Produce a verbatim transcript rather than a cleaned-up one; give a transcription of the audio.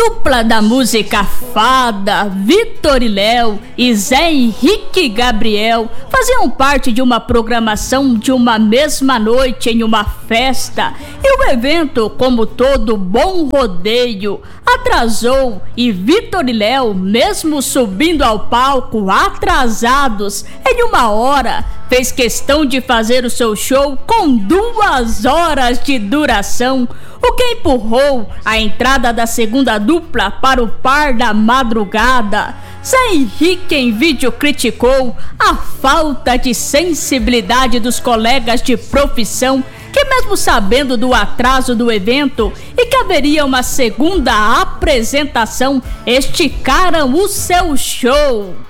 dupla da música Fada, Vitor e Léo e Zé Henrique e Gabriel faziam parte de uma programação de uma mesma noite em uma festa, e o evento, como todo bom rodeio, atrasou, e Vitor e Léo, mesmo subindo ao palco atrasados em uma hora, fez questão de fazer o seu show com duas horas de duração, o que empurrou a entrada da segunda dupla para o par da madrugada. Zé Henrique em vídeo criticou a falta de sensibilidade dos colegas de profissão que, mesmo sabendo do atraso do evento e que haveria uma segunda apresentação, esticaram o seu show.